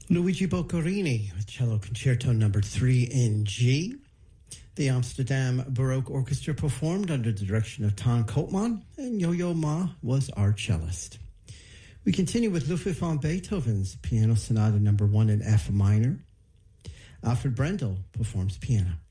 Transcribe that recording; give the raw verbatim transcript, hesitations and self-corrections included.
Luigi Boccherini with Cello Concerto Number three in G. The Amsterdam Baroque Orchestra performed under the direction of Ton Koopman, and Yo-Yo Ma was our cellist. We continue with Ludwig van Beethoven's Piano Sonata Number one in F minor. Alfred Brendel performs piano.